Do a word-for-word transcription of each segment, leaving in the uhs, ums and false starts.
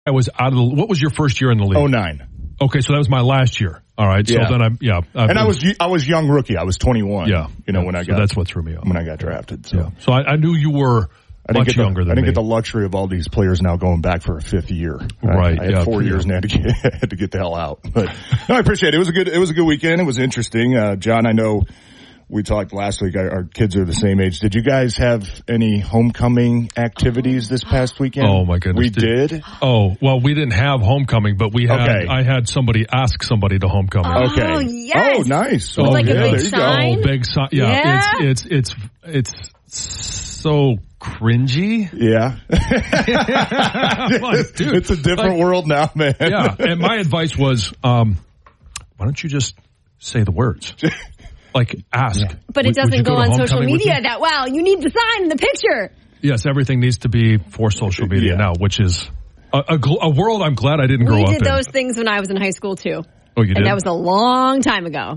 I was out of the, what was your first year in the league? oh nine. Okay, so that was my last year. All right, so yeah. then I, yeah. I and was, I was I was young rookie. I was twenty-one. Yeah. You know, yeah, when I so got. That's what threw me off. When I got drafted. So, yeah. so I, I knew you were I didn't much get younger the, than I didn't me. get the luxury of all these players now going back for a fifth year. Right. I, I had yeah, four yeah. years and had to get, had to get the hell out. But no, I appreciate it. It was a good, it was a good weekend. It was interesting. Uh, John, I know we talked last week. Our, our kids are the same age. Did you guys have any homecoming activities this past weekend? Oh my goodness. We did? did? Oh, well, we didn't have homecoming, but we had, okay. I had somebody ask somebody to homecoming. Oh, okay. yes. Oh, nice. With oh, like yeah, a big there you sign? Oh, big sign. Yeah. Yeah. It's, it's, it's, it's so cringy. Yeah. Like, dude, it's a different like, world now, man. Yeah. And my advice was, um, why don't you just say the words? Like, ask. Yeah. But it Would, doesn't would go go on social media with that well. You need the sign and the picture. Yes, everything needs to be for social media yeah. now, which is a, a, a world I'm glad I didn't grow we up in. We did those things when I was in high school, too. Oh, you did? And that was a long time ago.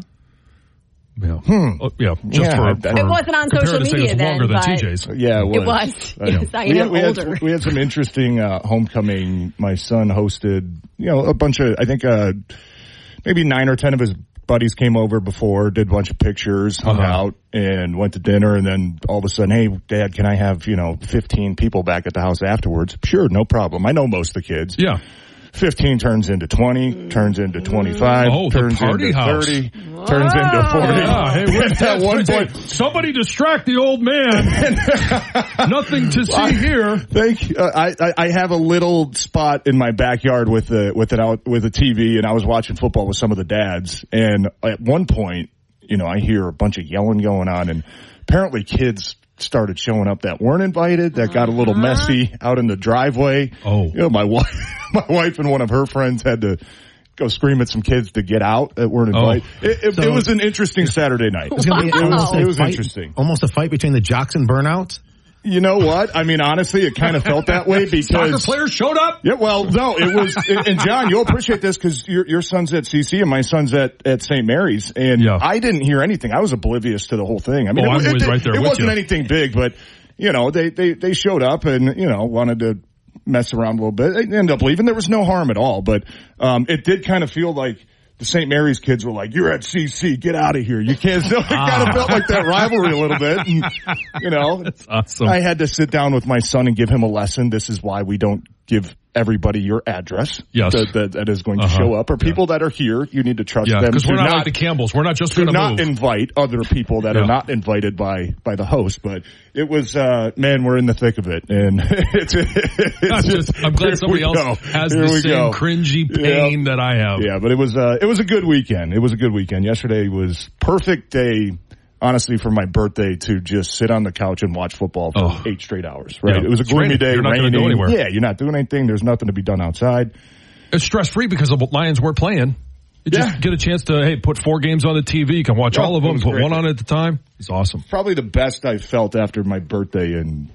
Yeah. Hmm. Oh, yeah. Just yeah, for, that, for it wasn't on social media it was then, longer than but T J's. Yeah, it was. It was. I, yes, I we, am we older. Had, we had some interesting uh, homecoming. My son hosted, you know, a bunch of, I think, uh, maybe nine or ten of his buddies came over before, did a bunch of pictures, hung uh-huh. out, and went to dinner. And then all of a sudden, hey, Dad, can I have, you know, fifteen people back at the house afterwards? Sure, no problem. I know most of the kids. Yeah. fifteen turns into twenty, turns into twenty-five, oh, turns the party into house. thirty, Whoa. turns into forty. Yeah, hey, where's at one point, somebody distract the old man. Nothing to see I, here. Thank. Uh, I, I I have a little spot in my backyard with the with it out with a T V, and I was watching football with some of the dads, and at one point, you know, I hear a bunch of yelling going on, and apparently kids started showing up that weren't invited, that got a little messy out in the driveway. Oh. You know, my wife, my wife and one of her friends had to go scream at some kids to get out that weren't invited. Oh. It, it, So, it was an interesting Saturday night. It was, gonna be Wow. almost a It was fight, interesting. Almost a fight between the jocks and burnouts. You know what? I mean, honestly, it kind of felt that way because Soccer players showed up? Yeah, well, no, it was, and John, you'll appreciate this because your, your son's at C C and my son's at, at Saint Mary's, and yeah. I didn't hear anything. I was oblivious to the whole thing. I mean, oh, it, I was it, right there it with wasn't you. anything big, but, you know, they, they, they showed up and, you know, wanted to mess around a little bit. They ended up leaving. There was no harm at all, but, um, it did kind of feel like the Saint Mary's kids were like, you're at C C, get out of here. You can't, so it kind of felt like that rivalry a little bit. And, you know, That's awesome. I had to sit down with my son and give him a lesson. This is why we don't give everybody your address. Yes. That, that, that is going to Uh-huh. show up. Or Yeah. people that are here, you need to trust Yeah, them. because we're to not, like the Campbells. We're not just to going to not move. invite other people that Yeah. are not invited by, by the host. But it was, uh, man, we're in the thick of it. And it's, it's I'm, just, I'm glad somebody else go. has Here the we same go. cringy pain Yeah. that I have. Yeah, but it was, uh, it was a good weekend. It was a good weekend. Yesterday was perfect day, honestly, for my birthday to just sit on the couch and watch football for Oh. eight straight hours, right? Yeah. It was a It's gloomy raining. day, You're not gonna raining. go anywhere. Yeah, you're not doing anything. There's nothing to be done outside. It's stress-free because the Lions were playing. You Yeah. just get a chance to, hey, put four games on the T V. You can watch Yeah, all of it them, was put great. one on at a time. It's awesome. Probably the best I felt after my birthday in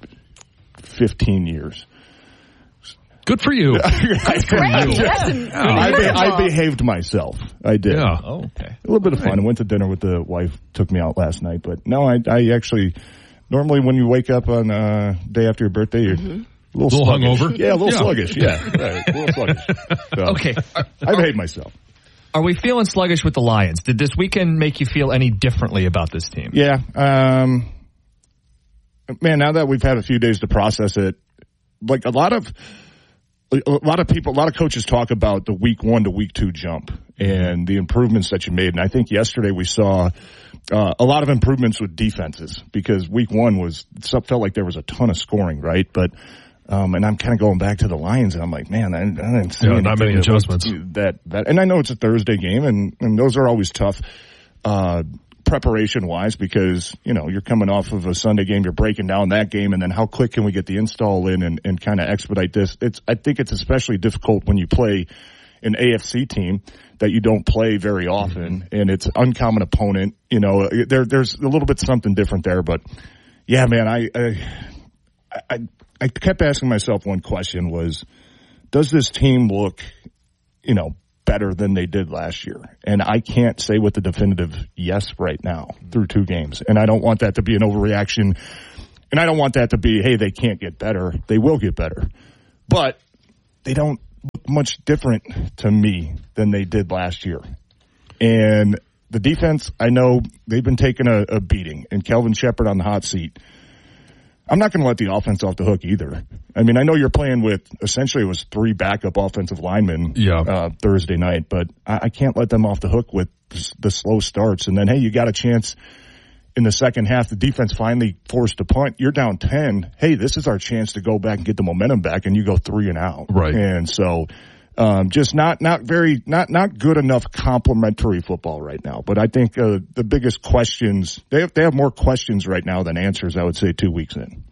fifteen years. Good for you. Great. That's I, I, be, I incredible. behaved myself. I did. Yeah. Oh, okay. A little bit of fun. I went to dinner with the wife, took me out last night, but no, I, I actually, normally when you wake up on, uh, day after your birthday, you're Mm-hmm. a little, Little sluggish. hungover? Yeah, a little Yeah. sluggish. Yeah. Right, a little sluggish. So, Okay. I behaved myself. Are we feeling sluggish with the Lions? Did this weekend make you feel any differently about this team? Yeah. Um, man, now that we've had a few days to process it, like a lot of, a lot of people, a lot of coaches talk about the week one to week two jump and the improvements that you made. And I think yesterday we saw uh, a lot of improvements with defenses because week one was, it felt like there was a ton of scoring, right? But, um, and I'm kind of going back to the Lions and I'm like, man, I, I didn't see Yeah, not many anything that was- adjustments. That, that, and I know it's a Thursday game and, and those are always tough, uh, preparation wise because, you know, you're coming off of a Sunday game, you're breaking down that game and then how quick can we get the install in and, and kind of expedite this? It's, I think it's especially difficult when you play an A F C team that you don't play very often and it's an uncommon opponent. You know, there, there's a little bit something different there, but yeah, man, I, I, I, I kept asking myself one question was, does this team look, you know, better than they did last year? And I can't say with the definitive yes right now through two games. And I don't want that to be an overreaction. And I don't want that to be, hey, they can't get better. They will get better. But they don't much different to me than they did last year. And the defense, I know they've been taking a, a beating, and Kelvin Sheppard on the hot seat. I'm not going to let the offense off the hook either. I mean, I know you're playing with essentially it was three backup offensive linemen yeah. uh, Thursday night, but I, I can't let them off the hook with the slow starts. And then, hey, you got a chance in the second half. The defense finally forced a punt. You're down ten. Hey, this is our chance to go back and get the momentum back, and you go three and out. Right. And so um, just not not very not not good enough complementary football right now. But I think uh, the biggest questions they have, they have more questions right now than answers. I would say two weeks in.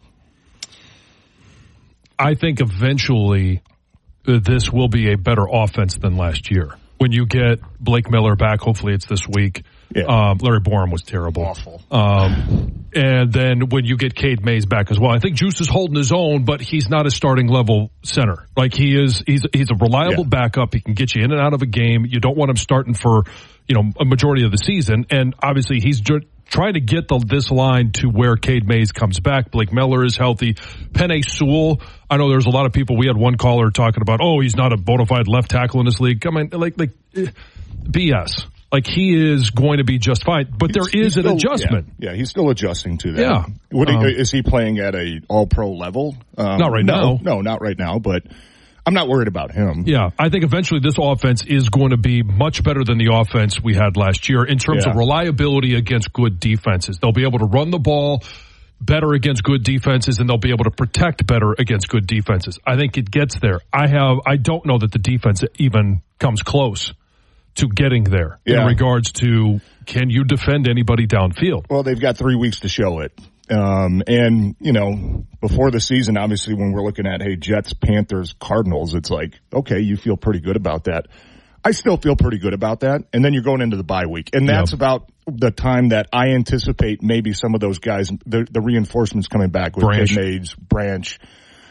I think eventually uh, this will be a better offense than last year. When you get Blake Miller back, hopefully it's this week. Yeah. Um, Larry Borum was terrible. Awful. Um, and then when you get Cade Mays back as well, I think Juice is holding his own, but he's not a starting level center. Like he is, he's he's a reliable yeah. backup. He can get you in and out of a game. You don't want him starting for, you know, a majority of the season. And obviously he's ju- trying to get the, this line to where Cade Mays comes back. Blake Miller is healthy. Penei Sewell, I know there's a lot of people. We had one caller talking about, oh, he's not a bona fide left tackle in this league. Come on, like, like B S. Like, he is going to be just fine, but there he's, is he's an still, adjustment. Yeah, yeah, he's still adjusting to that. Yeah. What, um, is he playing at a all-pro level? Um, not right no, now. No, not right now, but I'm not worried about him. Yeah, I think eventually this offense is going to be much better than the offense we had last year in terms yeah. of reliability against good defenses. They'll be able to run the ball better against good defenses, and they'll be able to protect better against good defenses. I think it gets there. I have, I don't know that the defense even comes close to getting there yeah. in regards to can you defend anybody downfield? Well, they've got three weeks to show it. Um, and, you know, before the season, obviously, when we're looking at, hey, Jets, Panthers, Cardinals, it's like, okay, you feel pretty good about that. I still feel pretty good about that. And then you're going into the bye week. And that's yep. about the time that I anticipate maybe some of those guys, the, the reinforcements coming back with Cade Mays, Branch.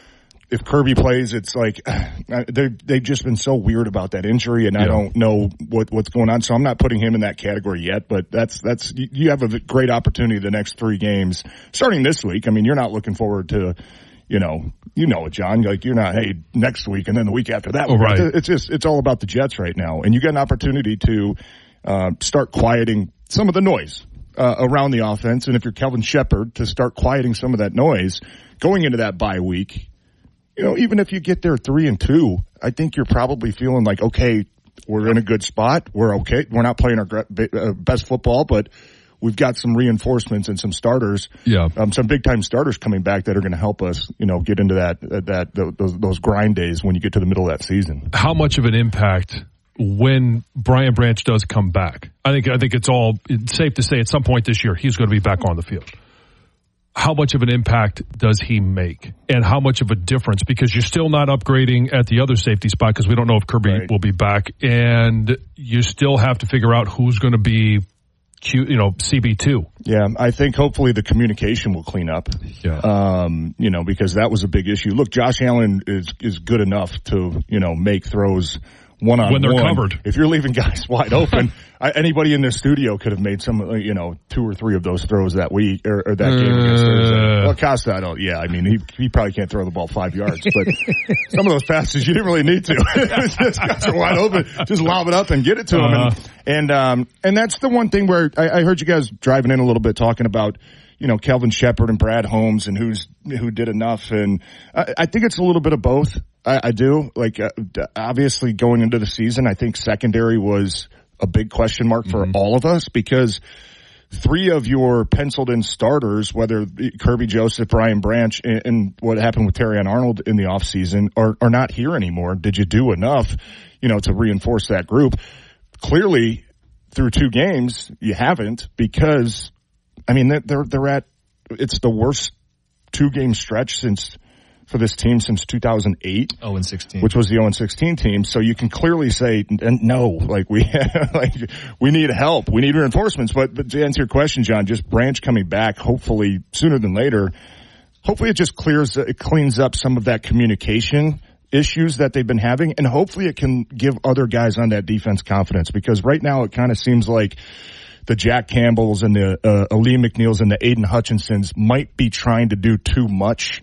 If Kirby plays, it's like they they've just been so weird about that injury, and yeah. I don't know what what's going on. So I'm not putting him in that category yet. But that's that's you have a great opportunity the next three games starting this week. I mean, you're not looking forward to, you know, you know it, John. Like you're not, hey, next week and then the week after that. Oh, right. It's just it's all about the Jets right now, and you get an opportunity to uh, start quieting some of the noise uh, around the offense. And if you're Kelvin Sheppard, to start quieting some of that noise going into that bye week. You know, even if you get there three and two, I think you're probably feeling like, okay, we're in a good spot. We're okay. We're not playing our best football, but we've got some reinforcements and some starters. Yeah. Um, some big time starters coming back that are going to help us, you know, get into that, that, those, those grind days when you get to the middle of that season. How much of an impact when Brian Branch does come back? I think, I think it's all it's safe to say at some point this year, he's going to be back on the field. How much of an impact does he make, and how much of a difference? Because you're still not upgrading at the other safety spot because we don't know if Kirby right. will be back, and you still have to figure out who's going to be, Q, you know, C B two. Yeah, I think hopefully the communication will clean up. Yeah, um, you know, because that was a big issue. Look, Josh Allen is is good enough to you know make throws. One on when they're one. covered. If you're leaving guys wide open, I, anybody in this studio could have made some, you know, two or three of those throws that week or, or that uh, game against Thursday. Well, Costa, I don't. Yeah, I mean, he he probably can't throw the ball five yards, but some of those passes you didn't really need to. Just guys are wide open, just lob it up and get it to uh-huh. them. And and um and that's the one thing where I, I heard you guys driving in a little bit talking about. You know, Kelvin Sheppard and Brad Holmes and who's, who did enough. And I, I think it's a little bit of both. I, I do. Like, uh, obviously going into the season, I think secondary was a big question mark for mm-hmm. all of us because three of your penciled in starters, whether Kirby Joseph, Brian Branch, and, and what happened with Terrion Arnold in the offseason are, are not here anymore. Did you do enough, you know, to reinforce that group? Clearly through two games, you haven't because I mean, they're, they're at, it's the worst two game stretch since, for this team since two thousand eight. oh and sixteen. Which was the oh and sixteen team. So you can clearly say, no, like we, like we need help. We need reinforcements. But, but to answer your question, John, just Branch coming back, hopefully sooner than later, hopefully it just clears, it cleans up some of that communication issues that they've been having. And hopefully it can give other guys on that defense confidence because right now it kind of seems like, the Jack Campbells and the uh, Ali McNeils and the Aiden Hutchinsons might be trying to do too much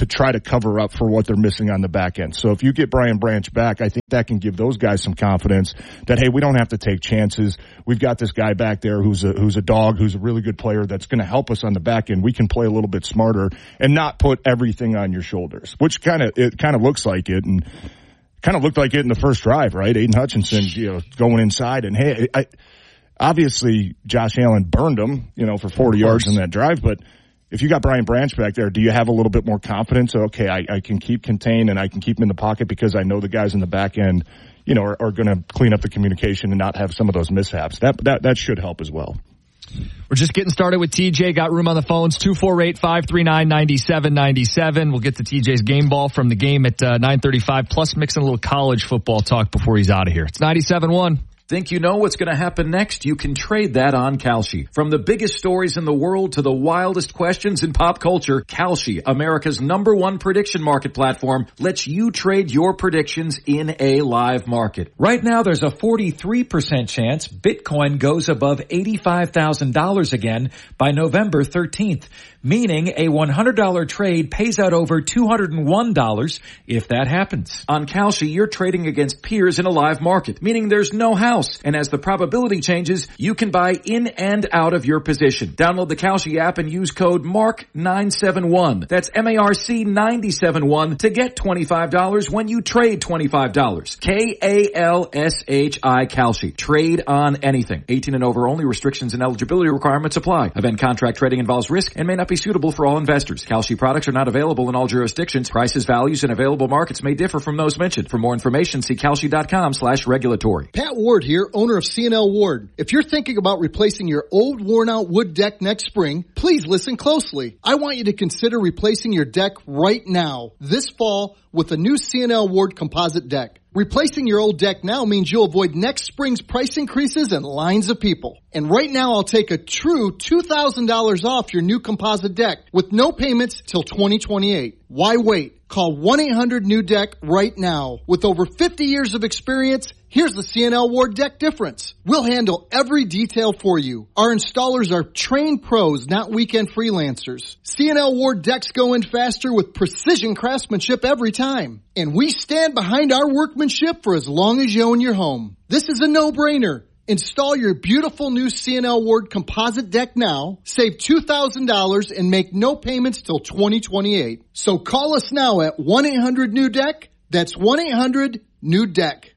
to try to cover up for what they're missing on the back end. So if you get Brian Branch back, I think that can give those guys some confidence that, hey, we don't have to take chances. We've got this guy back there who's a, who's a dog, who's a really good player that's going to help us on the back end. We can play a little bit smarter and not put everything on your shoulders, which kind of, it kind of looks like it. And kind of looked like it in the first drive, right? Aiden Hutchinson, you know, going inside and hey, I, obviously Josh Allen burned him, you know, for forty yards in that drive, but if you got Brian Branch back there, do you have a little bit more confidence? Okay, I, I can keep contained and I can keep him in the pocket because I know the guys in the back end, you know, are, are going to clean up the communication and not have some of those mishaps. That that that should help as well. We're just getting started with T J. Got room on the phones, two four eight, five three nine, nine seven nine seven. We'll get to T J's game ball from the game at uh, nine thirty-five, plus mixing a little college football talk before he's out of here. It's ninety-seven one. Think you know what's going to happen next? You can trade that on Kalshi. From the biggest stories in the world to the wildest questions in pop culture, Kalshi, America's number one prediction market platform, lets you trade your predictions in a live market. Right now, there's a forty-three percent chance Bitcoin goes above eighty-five thousand dollars again by November thirteenth, meaning a one hundred dollars trade pays out over two hundred one dollars if that happens. On Kalshi, you're trading against peers in a live market, meaning there's no house. And as the probability changes, you can buy in and out of your position. Download the Kalshi app and use code M A R C nine seven one. That's M A R C nine seven one to get twenty-five dollars when you trade twenty-five dollars. K A L S H I Kalshi. Trade on anything. eighteen and over only. Restrictions and eligibility requirements apply. Event contract trading involves risk and may not be suitable for all investors. Kalshi products are not available in all jurisdictions. Prices, values, and available markets may differ from those mentioned. For more information, see Kalshi.com slash regulatory. Pat Ward here, owner of C and L Ward. If you're thinking about replacing your old worn-out wood deck next spring, please listen closely. I want you to consider replacing your deck right now, this fall, with a new C and L Ward composite deck. Replacing your old deck now means you'll avoid next spring's price increases and lines of people. And right now, I'll take a true two thousand dollars off your new composite deck with no payments till twenty twenty-eight. Why wait? Call one eight hundred new deck right now. With over fifty years of experience, here's the C and L Ward deck difference. We'll handle every detail for you. Our installers are trained pros, not weekend freelancers. C and L Ward decks go in faster with precision craftsmanship every time. And we stand behind our workmanship for as long as you own your home. This is a no-brainer. Install your beautiful new C and L Ward composite deck now, save two thousand dollars, and make no payments till twenty twenty-eight. So call us now at one eight hundred new deck. That's one eight hundred new deck.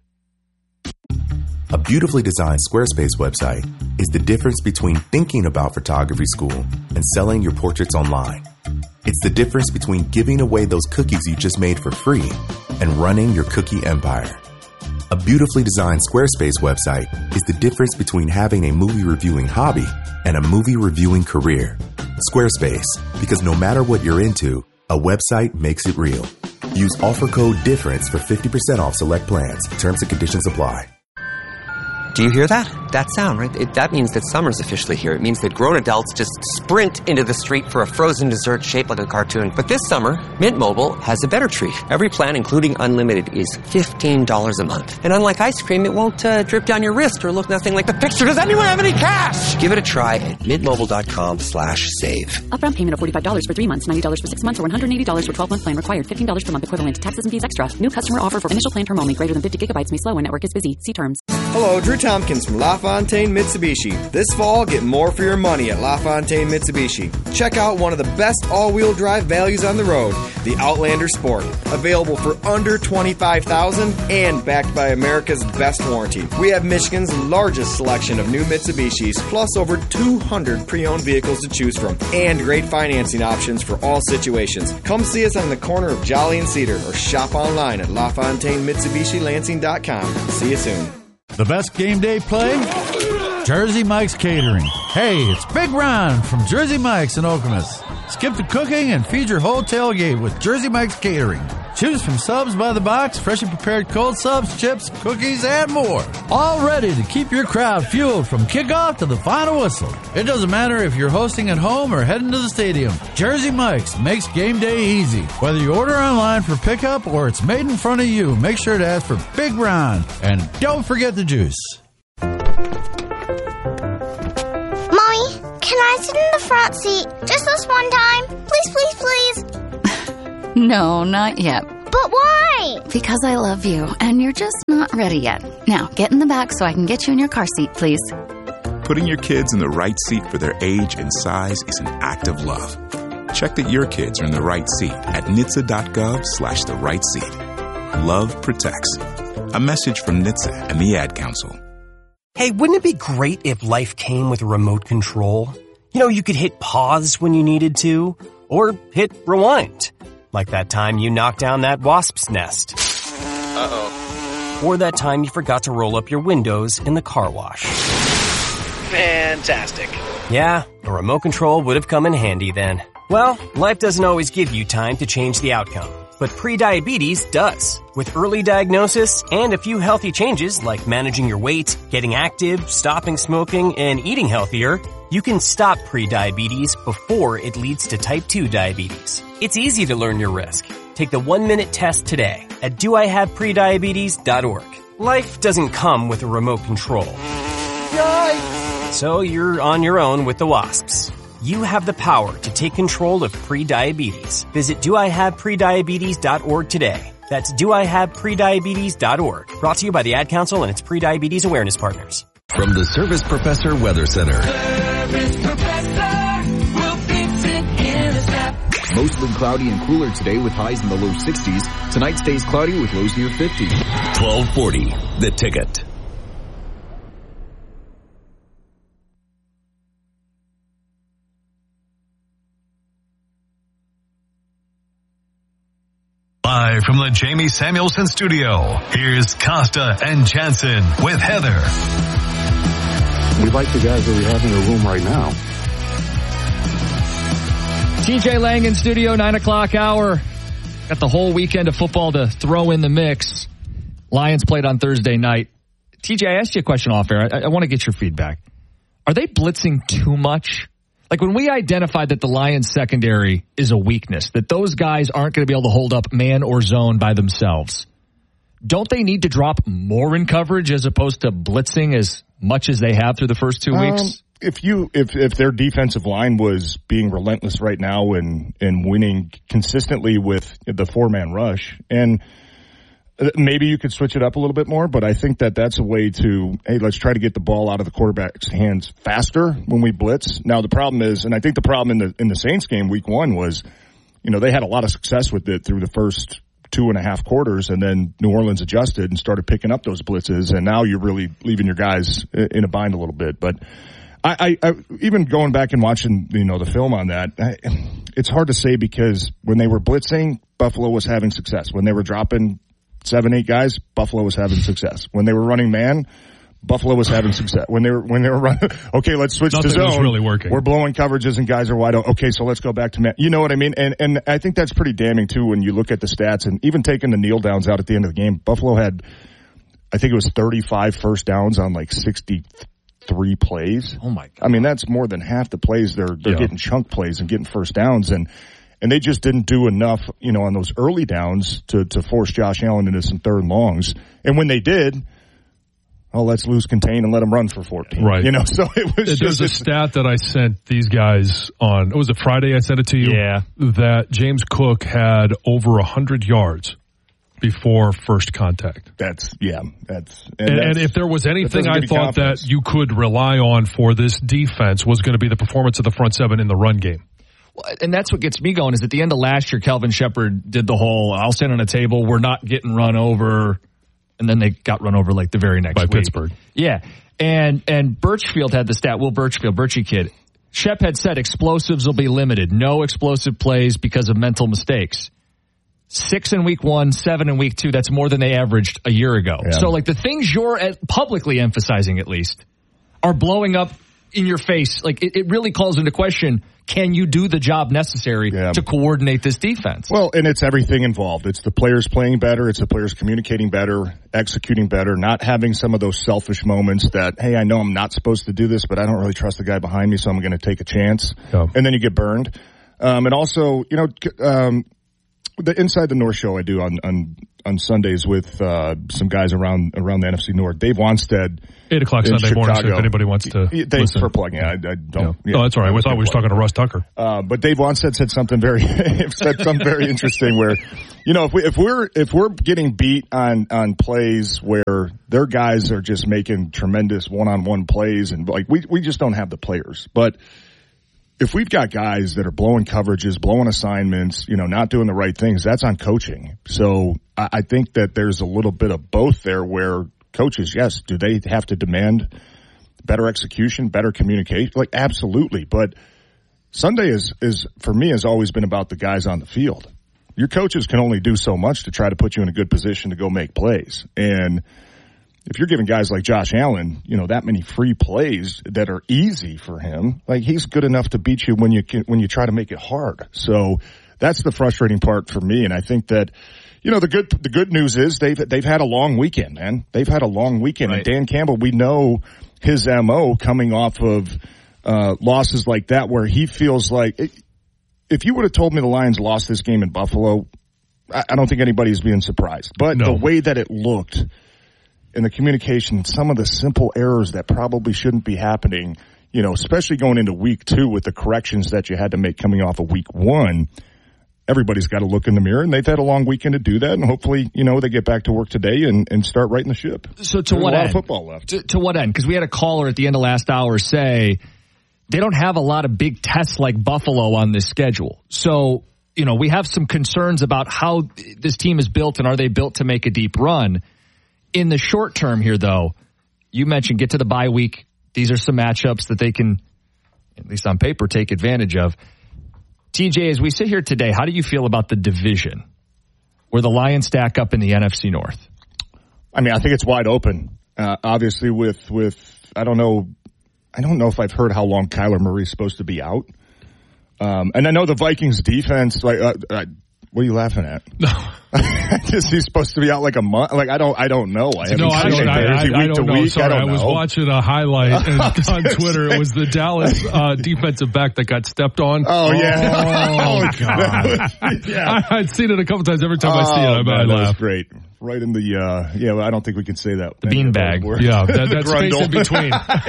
A beautifully designed Squarespace website is the difference between thinking about photography school and selling your portraits online. It's the difference between giving away those cookies you just made for free and running your cookie empire. A beautifully designed Squarespace website is the difference between having a movie reviewing hobby and a movie reviewing career. Squarespace, because no matter what you're into, a website makes it real. Use offer code DIFFERENCE for fifty percent off select plans. Terms and conditions apply. Do you hear that? That sound, right? It, that means that summer's officially here. It means that grown adults just sprint into the street for a frozen dessert shaped like a cartoon. But this summer, Mint Mobile has a better treat. Every plan, including unlimited, is fifteen dollars a month. And unlike ice cream, it won't uh, drip down your wrist or look nothing like the picture. Does anyone have any cash? Give it a try at mintmobile.com slash save. Upfront payment of forty-five dollars for three months, ninety dollars for six months, or one hundred eighty dollars for twelve-month plan required. fifteen dollars per month equivalent. Taxes and fees extra. New customer offer for initial plan term only. Greater than fifty gigabytes may slow when network is busy. See terms. Hello, Drew Tompkins from LaFontaine Mitsubishi. This fall, get more for your money at LaFontaine Mitsubishi. Check out one of the best all-wheel drive values on the road, the Outlander Sport. Available for under twenty-five thousand dollars and backed by America's best warranty. We have Michigan's largest selection of new Mitsubishis, plus over two hundred pre-owned vehicles to choose from, and great financing options for all situations. Come see us on the corner of Jolly and Cedar, or shop online at La Fontaine Mitsubishi Lansing dot com. See you soon. The best game day play? Jersey Mike's Catering. Hey, it's Big Ron from Jersey Mike's in Okemos. Skip the cooking and feed your whole tailgate with Jersey Mike's Catering. Choose from subs by the box, freshly prepared cold subs, chips, cookies, and more. All ready to keep your crowd fueled from kickoff to the final whistle. It doesn't matter if you're hosting at home or heading to the stadium. Jersey Mike's makes game day easy. Whether you order online for pickup or it's made in front of you, make sure to ask for Big Ron. And don't forget the juice. Mommy, can I sit in the front seat just this one time? Please, please, please. No, not yet. But why? Because I love you, and you're just not ready yet. Now, get in the back so I can get you in your car seat, please. Putting your kids in the right seat for their age and size is an act of love. Check that your kids are in the right seat at N H T S A dot gov slash the right seat. Love protects. A message from N H T S A and the Ad Council. Hey, wouldn't it be great if life came with a remote control? You know, you could hit pause when you needed to, or hit rewind. Like that time you knocked down that wasp's nest. Uh-oh. Or that time you forgot to roll up your windows in the car wash. Fantastic. Yeah, a remote control would have come in handy then. Well, life doesn't always give you time to change the outcome, but prediabetes does. With early diagnosis and a few healthy changes like managing your weight, getting active, stopping smoking, and eating healthier, you can stop prediabetes before it leads to type two diabetes. It's easy to learn your risk. Take the one-minute test today at do I have prediabetes dot org. Life doesn't come with a remote control. Yikes! So you're on your own with the wasps. You have the power to take control of prediabetes. Visit do I have prediabetes dot org today. That's do I have prediabetes dot org. Brought to you by the Ad Council and its Prediabetes Awareness Partners. From the Service Professor Weather Center. Service Professor will fix it in a snap. Mostly cloudy and cooler today with highs in the low sixties. Tonight stays cloudy with lows near fifty. twelve forty, The Ticket. Live from the Jamie Samuelson studio, here's Costa and Jansen with Heather. We like the guys that we have in the room right now. T J Lang in studio, nine o'clock hour. Got the whole weekend of football to throw in the mix. Lions played on Thursday night. T J, I asked you a question off air. I, I want to get your feedback. Are they blitzing too much? Like when we identified that the Lions secondary is a weakness, that those guys aren't going to be able to hold up man or zone by themselves, don't they need to drop more in coverage as opposed to blitzing as much as they have through the first two weeks? Um, if you if if their defensive line was being relentless right now and and winning consistently with the four man rush, and maybe you could switch it up a little bit more, but I think that that's a way to, hey, let's try to get the ball out of the quarterback's hands faster when we blitz. Now the problem is, and I think the problem in the in the Saints game week one was, you know, they had a lot of success with it through the first two and a half quarters, and then New Orleans adjusted and started picking up those blitzes, and now you're really leaving your guys in a bind a little bit. But I, I, I even going back and watching, you know, the film on that, I, it's hard to say because when they were blitzing, Buffalo was having success. When they were dropping seven, eight guys, Buffalo was having success. When they were running man, Buffalo was having success. When they were when they were running, okay, let's switch Nothing to zone. Was really working. We're blowing coverages and guys are wide open. Okay, so let's go back to man. You know what I mean? And and I think that's pretty damning too when you look at the stats and even taking the kneel downs out at the end of the game. Buffalo had, I think it was thirty-five first downs on like sixty-three plays. Oh my God! I mean, that's more than half the plays. They're they're Yeah. getting chunk plays and getting first downs and. And they just didn't do enough, you know, on those early downs to, to force Josh Allen into some third and longs. And when they did, oh, let's lose contain and let them run for fourteen. Right. You know, so it was There's just a stat that I sent these guys on, was it Friday I sent it to you? Yeah. That James Cook had over one hundred yards before first contact. That's, yeah, that's. And, and, that's, and if there was anything that I doesn't give you thought confidence. that you could rely on for this defense was going to be the performance of the front seven in the run game. And that's what gets me going is at the end of last year, Kelvin Shepard did the whole, I'll stand on a table, we're not getting run over. And then they got run over like the very next By week. Pittsburgh. Yeah. And and Birchfield had the stat, Will Birchfield, Birchie kid. Shep had said explosives will be limited. No explosive plays because of mental mistakes. Six in week one, seven in week two. That's more than they averaged a year ago. Yeah. So like the things you're at, publicly emphasizing at least are blowing up in your face. Like it, it really calls into question, can you do the job necessary Yeah. to coordinate this defense? Well, and it's everything involved. It's the players playing better. It's the players communicating better, executing better, not having some of those selfish moments that, hey, I know I'm not supposed to do this, but I don't really trust the guy behind me, so I'm going to take a chance. Yeah. And then you get burned. Um, and also, you know, um, the Inside the North show I do on on, on Sundays with uh, some guys around around the N F C North. Dave Wanstead, eight o'clock Sunday Chicago. morning. So if anybody wants to, Thanks listen. for plugging. I, I don't. Yeah. Oh, that's all right. I thought we were talking to Russ Tucker. Uh, but Dave Wanstead said something very said something very interesting. Where, you know, if we if we're if we're getting beat on on plays where their guys are just making tremendous one on one plays, and like we we just don't have the players, but if we've got guys that are blowing coverages, blowing assignments, you know, not doing the right things, that's on coaching. So I, I think that there's a little bit of both there where coaches, yes, do they have to demand better execution, better communication? Like, absolutely. But Sunday is, is for me, has always been about the guys on the field. Your coaches can only do so much to try to put you in a good position to go make plays. And if you're giving guys like Josh Allen, you know, that many free plays that are easy for him, like he's good enough to beat you when you can, when you try to make it hard. So that's the frustrating part for me. And I think that, you know, the good, the good news is they've, they've had a long weekend, man. They've had a long weekend. Right. And Dan Campbell, we know his M O coming off of, uh, losses like that where he feels like, it, if you would have told me the Lions lost this game in Buffalo, I, I don't think anybody's being surprised. But no. The way that it looked, and the communication, some of the simple errors that probably shouldn't be happening, you know, especially going into week two with the corrections that you had to make coming off of week one, everybody's got to look in the mirror, and they've had a long weekend to do that, and hopefully, you know, they get back to work today and, and start righting the ship. So to There's what a lot end? of football left. To, to what end? Because we had a caller at the end of last hour say they don't have a lot of big tests like Buffalo on this schedule. So, you know, we have some concerns about how this team is built and are they built to make a deep run. In the short term here, though, you mentioned get to the bye week. These are some matchups that they can, at least on paper, take advantage of. T J, as we sit here today, how do you feel about the division where the Lions stack up in the N F C North? I mean, I think it's wide open. Uh, obviously, with with I don't know, I don't know if I've heard how long Kyler Murray's supposed to be out. Um, and I know the Vikings defense. Like, uh, uh, what are you laughing at? No. Is he supposed to be out like a month? Like I don't, I don't know. I haven't no, I seen don't, it. I, Is he I, week I don't to know. week? Sorry, I, don't I was know. watching a highlight and on Twitter. It was the Dallas uh, defensive back that got stepped on. Oh, yeah. Oh, God. yeah. I, I'd seen it a couple times. Every time oh, I see it, I, man, I that laugh. was great. Right in the, uh, yeah, well, I don't think we can say that. The beanbag. Yeah, that, that space in between.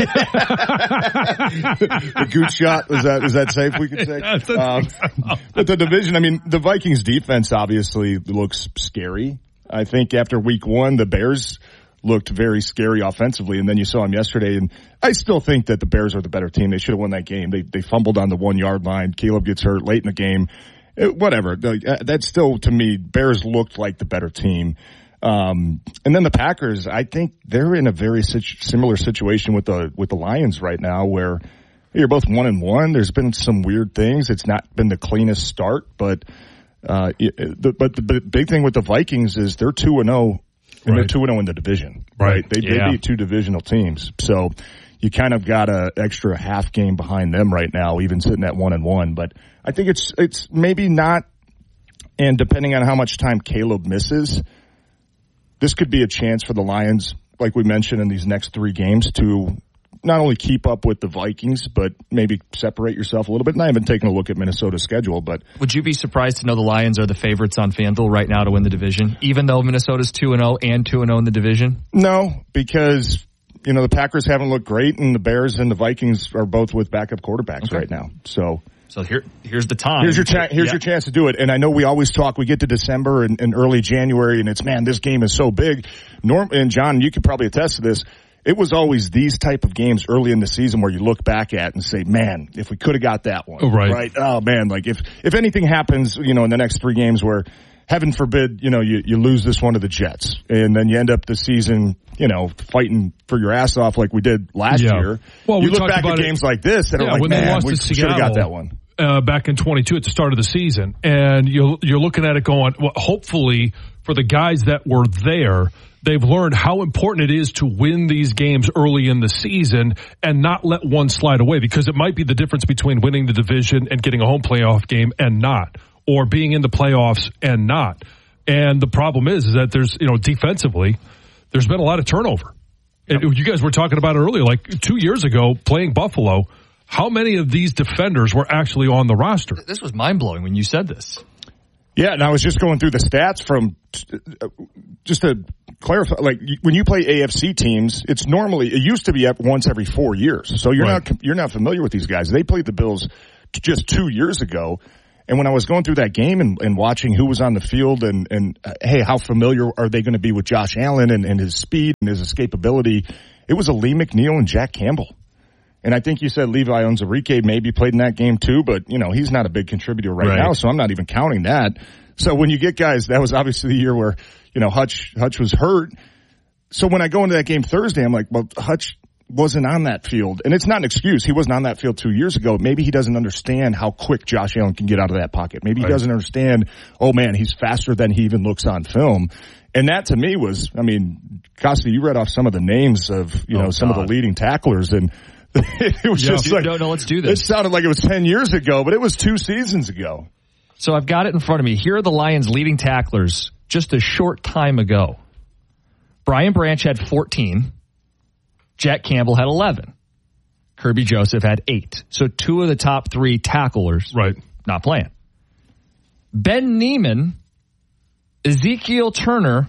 The gooch shot, is that, is that safe, we could say? Um, but the division, I mean, the Vikings defense obviously looks scary. I think after week one, the Bears looked very scary offensively, and then you saw them yesterday, and I still think that the Bears are the better team. They should have won that game. They, they fumbled on the one-yard line. Caleb gets hurt late in the game. It, whatever. That's still, to me, Bears looked like the better team. Um, and then the Packers, I think they're in a very situ- similar situation with the with the Lions right now, where you're both one and one. There's been some weird things. It's not been the cleanest start, but uh, it, the, but the big thing with the Vikings is they're two and zero, and they're two and zero in the division. Right? right? They, yeah. they beat two divisional teams, so you kind of got a extra half game behind them right now, even sitting at one and one. But I think it's it's maybe not, and depending on how much time Caleb misses, this could be a chance for the Lions, like we mentioned, in these next three games to not only keep up with the Vikings, but maybe separate yourself a little bit. And I haven't taken a look at Minnesota's schedule, but would you be surprised to know the Lions are the favorites on FanDuel right now to win the division, even though Minnesota's two and zero and two and zero in the division? No, because you know the Packers haven't looked great, and the Bears and the Vikings are both with backup quarterbacks okay. right now. So. So here, here's the time. Here's your cha- here's yeah. your chance to do it. And I know we always talk. We get to December and, and early January, and it's man, this game is so big. Norm and John, you could probably attest to this. It was always these type of games early in the season where you look back at and say, "Man, if we could have got that one, oh, right. right? Oh man, like if if anything happens, you know, in the next three games where, heaven forbid, you know, you you lose this one to the Jets, and then you end up the season, you know, fighting for your ass off like we did last yeah. year. Well, you we look back at it, games like this and yeah, are like, when man, they lost we to should have got Seattle, that one." Uh, back in twenty-two at the start of the season, and you're you're looking at it going, well, hopefully for the guys that were there, they've learned how important it is to win these games early in the season and not let one slide away, because it might be the difference between winning the division and getting a home playoff game and not, or being in the playoffs and not. And the problem is, is that there's, you know, defensively, there's been a lot of turnover. Yep. And you guys were talking about it earlier, like two years ago playing Buffalo. How many of these defenders were actually on the roster? This was mind-blowing when you said this. Yeah, and I was just going through the stats from just to clarify. Like when you play A F C teams, it's normally it used to be once every four years. So you're right. not you're not familiar with these guys. They played the Bills just two years ago. And when I was going through that game and, and watching who was on the field and, and uh, hey, how familiar are they going to be with Josh Allen and, and his speed and his escapability, it was a Lee McNeil and Jack Campbell. And I think you said Levi Onwuzurike maybe played in that game too, but, you know, he's not a big contributor right, right now, so I'm not even counting that. So when you get guys, that was obviously the year where, you know, Hutch, Hutch was hurt. So when I go into that game Thursday, I'm like, well, Hutch wasn't on that field. And it's not an excuse. He wasn't on that field two years ago. Maybe he doesn't understand how quick Josh Allen can get out of that pocket. Maybe he right. doesn't understand, oh man, he's faster than he even looks on film. And that to me was, I mean, Costa, you read off some of the names of, you know, oh, some God. of the leading tacklers, and it was yeah, just like, no, no, let's do this. It sounded like it was ten years ago, but it was two seasons ago. So I've got it in front of me. Here are the Lions' leading tacklers just a short time ago. Brian Branch had fourteen. Jack Campbell had eleven. Kirby Joseph had eight. So two of the top three tacklers right. not playing. Ben Neiman, Ezekiel Turner,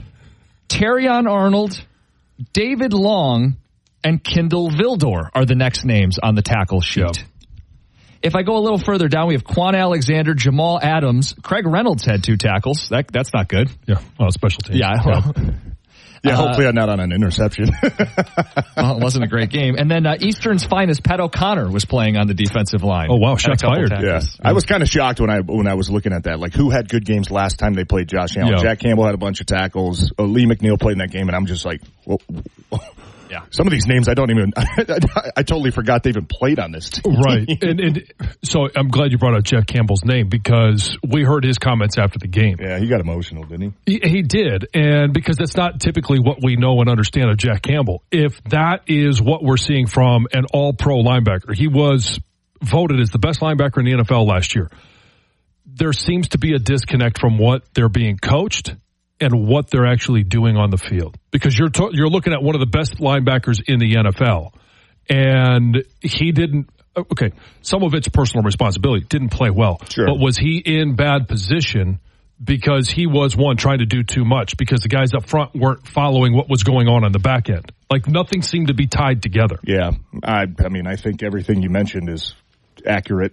Terrion Arnold, David Long, and Kindle Vildor are the next names on the tackle sheet. Yep. If I go a little further down, we have Quan Alexander, Jamal Adams. Craig Reynolds had two tackles. That That's not good. Yeah, well, special teams. Yeah, well, yeah, hopefully uh, I'm not on an interception. Well, it wasn't a great game. And then uh, Eastern's finest Pat O'Connor was playing on the defensive line. Oh, wow, shots fired. Yeah. yeah. I was kind of shocked when I when I was looking at that. Like, who had good games last time they played Josh Allen? Yeah. Jack Campbell had a bunch of tackles. Uh, Lee McNeil played in that game, and I'm just like, whoa, whoa. Yeah. Some of these names I don't even, I, I totally forgot they even played on this team. Right. And, and so I'm glad you brought up Jack Campbell's name because we heard his comments after the game. Yeah, he got emotional, didn't he? He, he did. And because that's not typically what we know and understand of Jack Campbell. If that is what we're seeing from an all-pro linebacker, he was voted as the best linebacker in the N F L last year. There seems to be a disconnect from what they're being coached and what they're actually doing on the field. Because you're to, you're looking at one of the best linebackers in the N F L. And he didn't, okay, some of it's personal responsibility, didn't play well. Sure. But was he in bad position because he was, one, trying to do too much because the guys up front weren't following what was going on on the back end? Like, nothing seemed to be tied together. Yeah. I, I mean, I think everything you mentioned is accurate.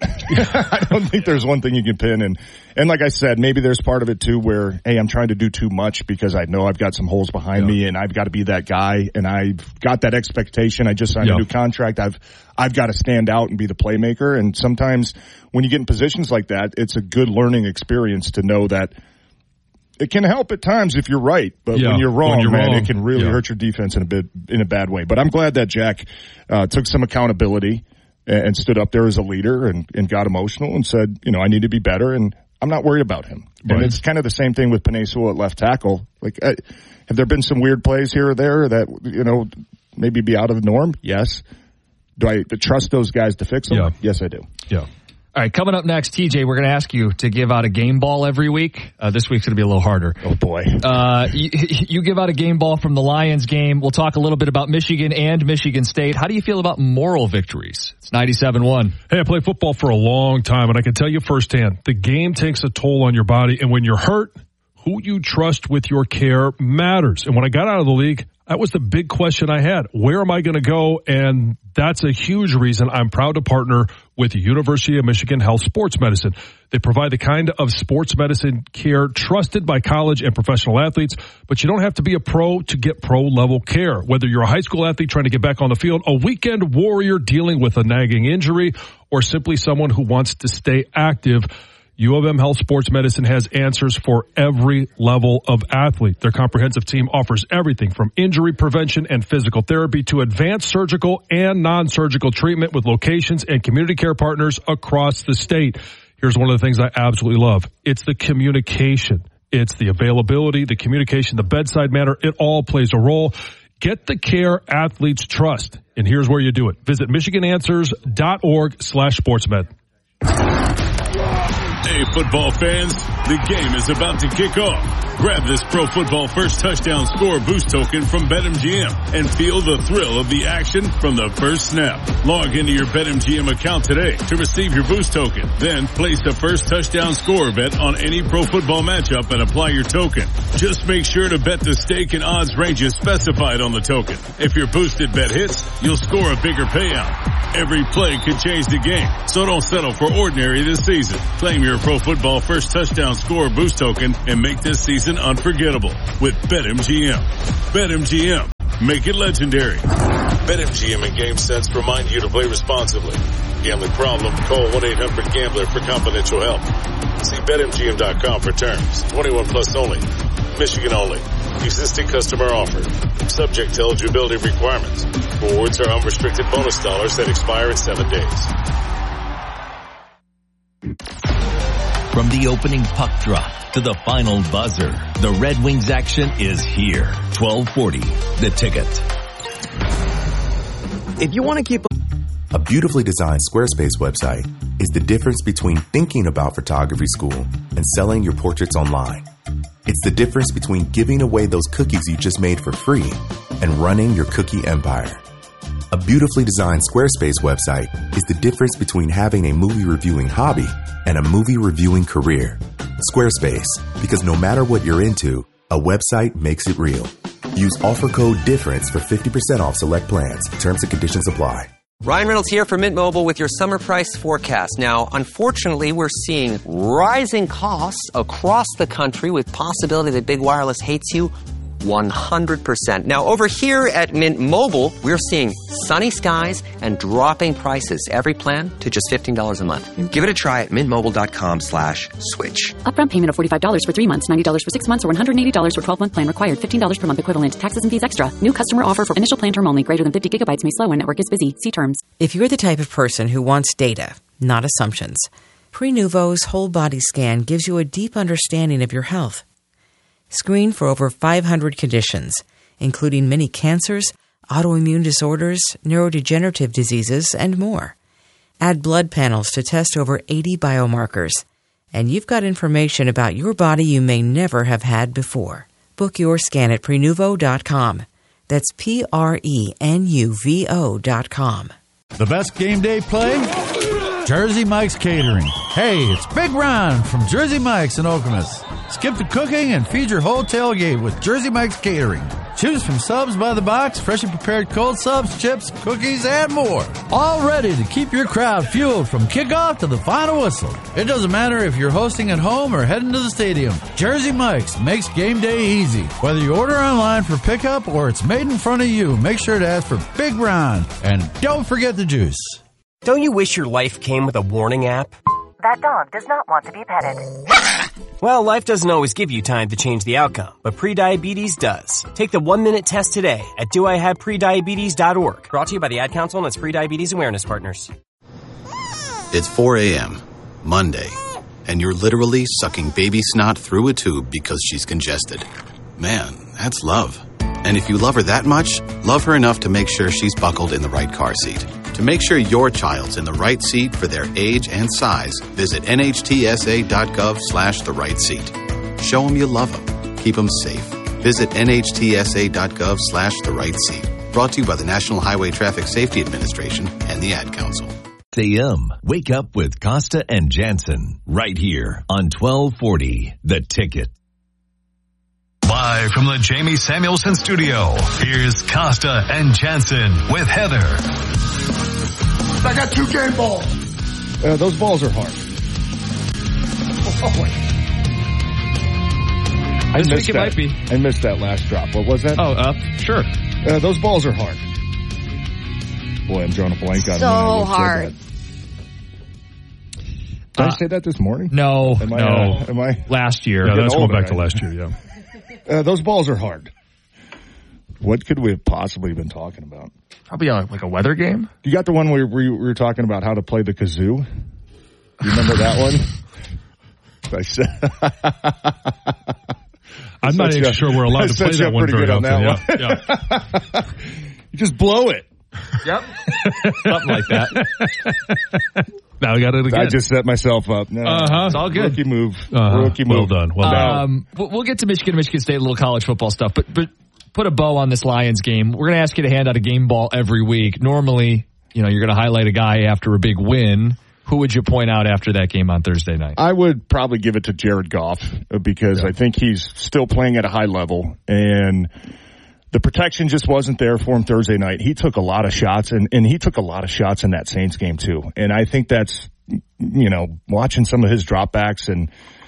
I don't think there's one thing you can pin. And, and like I said, maybe there's part of it too where, hey, I'm trying to do too much because I know I've got some holes behind yeah. me and I've got to be that guy and I've got that expectation. I just signed yeah. a new contract. I've, I've got to stand out and be the playmaker. And sometimes when you get in positions like that, it's a good learning experience to know that it can help at times if you're right, but yeah. when you're wrong, when you're man, wrong. it can really yeah. hurt your defense in a bit, in a bad way. But I'm glad that Jack, uh, took some accountability and stood up there as a leader and, and got emotional and said, you know, I need to be better and I'm not worried about him. Right. And it's kind of the same thing with Penei Sewell at left tackle. Like, uh, have there been some weird plays here or there that, you know, maybe be out of the norm? Yes. Do I trust those guys to fix them? Yeah. Yes, I do. Yeah. All right, coming up next, T J, we're going to ask you to give out a game ball every week. Uh, this week's going to be a little harder. Oh, boy. Uh, you, you give out a game ball from the Lions game. We'll talk a little bit about Michigan and Michigan State. How do you feel about moral victories? It's ninety-seven one. Hey, I played football for a long time, and I can tell you firsthand, the game takes a toll on your body, and when you're hurt, who you trust with your care matters. And when I got out of the league, that was the big question I had. Where am I going to go? And that's a huge reason I'm proud to partner with the University of Michigan Health Sports Medicine. They provide the kind of sports medicine care trusted by college and professional athletes, but you don't have to be a pro to get pro-level care. Whether you're a high school athlete trying to get back on the field, a weekend warrior dealing with a nagging injury, or simply someone who wants to stay active, U of M Health Sports Medicine has answers for every level of athlete. Their comprehensive team offers everything from injury prevention and physical therapy to advanced surgical and non-surgical treatment with locations and community care partners across the state. Here's one of the things I absolutely love. It's the communication. It's the availability, the communication, the bedside manner. It all plays a role. Get the care athletes trust. And here's where you do it. Visit michigan answers dot org slash sportsmed. Hey, football fans, the game is about to kick off. Grab this Pro Football First Touchdown Score boost token from BetMGM and feel the thrill of the action from the first snap. Log into your BetMGM account today to receive your boost token. Then place the first touchdown score bet on any pro football matchup and apply your token. Just make sure to bet the stake and odds ranges specified on the token. If your boosted bet hits, you'll score a bigger payout. Every play could change the game, so don't settle for ordinary this season. Claim your Pro Football First Touchdown Score boost token and make this season unforgettable with BetMGM. BetMGM. Make it legendary. BetMGM and GameSense remind you to play responsibly. Gambling problem? Call one eight hundred gambler for confidential help. See Bet M G M dot com for terms. twenty-one plus only. Michigan only. Existing customer offer. Subject to eligibility requirements. Rewards are unrestricted bonus dollars that expire in seven days. From the opening puck drop to the final buzzer, the Red Wings action is here. twelve forty, The Ticket. If you want to keep a beautifully designed Squarespace website is the difference between thinking about photography school and selling your portraits online. It's the difference between giving away those cookies you just made for free and running your cookie empire. A beautifully designed Squarespace website is the difference between having a movie reviewing hobby and a movie reviewing career. Squarespace, because no matter what you're into, a website makes it real. Use offer code DIFFERENCE for fifty percent off select plans. Terms and conditions apply. Ryan Reynolds here from Mint Mobile with your summer price forecast. Now, unfortunately, we're seeing rising costs across the country with possibility that big wireless hates you one hundred percent. Now, over here at Mint Mobile, we're seeing sunny skies and dropping prices. Every plan to just fifteen dollars a month. Give it a try at mintmobile.com slash switch. Upfront payment of forty-five dollars for three months, ninety dollars for six months, or one hundred eighty dollars for twelve-month plan required. fifteen dollars per month equivalent. Taxes and fees extra. New customer offer for initial plan term only. Greater than fifty gigabytes may slow when network is busy. See terms. If you're the type of person who wants data, not assumptions, Prenuvo's whole body scan gives you a deep understanding of your health. Screen for over five hundred conditions, including many cancers, autoimmune disorders, neurodegenerative diseases, and more. Add blood panels to test over eighty biomarkers, and you've got information about your body you may never have had before. Book your scan at Prenuvo dot com. That's P R E N U V O dot com. The best game day play? Jersey Mike's Catering. Hey, it's Big Ron from Jersey Mike's in Okemos. Skip the cooking and feed your whole tailgate with Jersey Mike's Catering. Choose from subs by the box, freshly prepared cold subs, chips, cookies, and more. All ready to keep your crowd fueled from kickoff to the final whistle. It doesn't matter if you're hosting at home or heading to the stadium. Jersey Mike's makes game day easy. Whether you order online for pickup or it's made in front of you, make sure to ask for Big Ron. And don't forget the juice. Don't you wish your life came with a warning app? That dog does not want to be petted. Well, life doesn't always give you time to change the outcome, but prediabetes does. Take the one-minute test today at do I have prediabetes dot org. Brought to you by the Ad Council and its Prediabetes Awareness Partners. It's four a.m., Monday, and you're literally sucking baby snot through a tube because she's congested. Man, that's love. And if you love her that much, love her enough to make sure she's buckled in the right car seat. To make sure your child's in the right seat for their age and size, visit N H T S A dot gov slash the right seat. Show them you love them. Keep them safe. Visit N H T S A dot gov slash the right seat. Brought to you by the National Highway Traffic Safety Administration and the Ad Council. A M. Wake up with Costa and Jansen. Right here on twelve forty, The Ticket. Live from the Jamie Samuelson studio, here's Costa and Jansen with Heather. I got two game balls. Uh, those balls are hard. Oh, I this missed week it that. might be. I missed that last drop. What was that? Oh, up. Sure. Uh, those balls are hard. Boy, I'm drawing a blank on So when I hard. Did uh, I say that this morning? No, am I, no. Uh, am I? Last year. Yeah, that's going older, back to right? last year, yeah. Uh, those balls are hard. What could we have possibly been talking about? Probably a, like a weather game. You got the one where we were talking about how to play the kazoo? You remember that one? I said, I'm not even sure we're allowed to play that one very often. On that yeah, yeah. You just blow it. Yep. Something like that. Now I got it again. I just set myself up. No, uh-huh. It's all good. Rookie move. Uh-huh. Rookie move. Well done. Well done. Um, we'll get to Michigan, Michigan State, a little college football stuff, but but put a bow on this Lions game. We're going to ask you to hand out a game ball every week. Normally, you know, you're going to highlight a guy after a big win. Who would you point out after that game on Thursday night? I would probably give it to Jared Goff because yeah. I think he's still playing at a high level, and the protection just wasn't there for him Thursday night. He took a lot of shots, and, and he took a lot of shots in that Saints game too. And I think that's, you know, watching some of his dropbacks and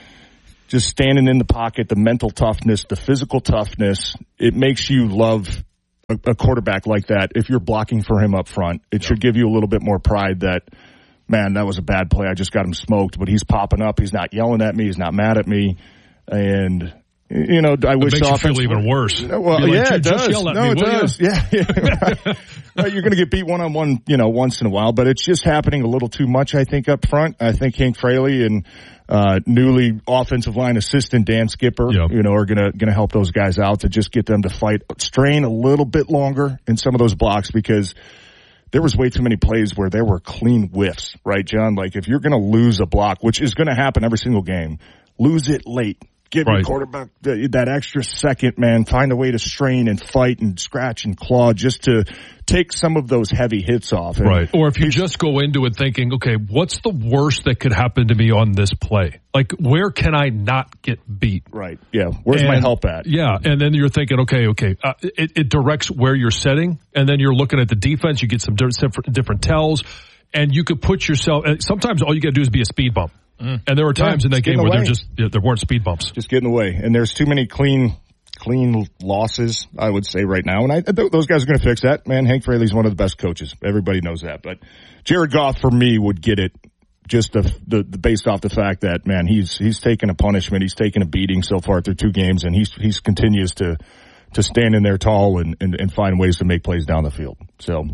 just standing in the pocket, the mental toughness, the physical toughness, it makes you love a, a quarterback like that. If you're blocking for him up front, it yeah. should give you a little bit more pride that, man, that was a bad play. I just got him smoked, but he's popping up. He's not yelling at me. He's not mad at me. And, you know, I it wish makes offense you feel even worse. Well, like, yeah, it does. Yell at no, me, it does. You? Yeah, yeah. Right, you're going to get beat one on one, you know, once in a while, but it's just happening a little too much, I think, up front. I think Hank Fraley and uh newly offensive line assistant Dan Skipper, yep. you know, are going to going to help those guys out to just get them to fight, strain a little bit longer in some of those blocks because there was way too many plays where there were clean whiffs, right, John? Like if you're going to lose a block, which is going to happen every single game, lose it late. Give right. your quarterback that extra second, man. Find a way to strain and fight and scratch and claw just to take some of those heavy hits off. And right. Or if you just go into it thinking, okay, what's the worst that could happen to me on this play? Like, where can I not get beat? Right. Yeah. Where's and, my help at? Yeah. And then you're thinking, okay, okay, uh, it, it directs where you're setting. And then you're looking at the defense. You get some different, different tells. And you could put yourself, sometimes all you got to do is be a speed bump. Mm. And there were times yeah, in that game where there just yeah, there weren't speed bumps. Just getting away. And there's too many clean clean losses, I would say, right now. And I, th- those guys are going to fix that. Man, Hank Fraley's one of the best coaches. Everybody knows that. But Jared Goff, for me, would get it just the, the, the based off the fact that, man, he's he's taken a punishment. He's taken a beating so far through two games, and he's he's continues to to stand in there tall and, and, and find ways to make plays down the field. So...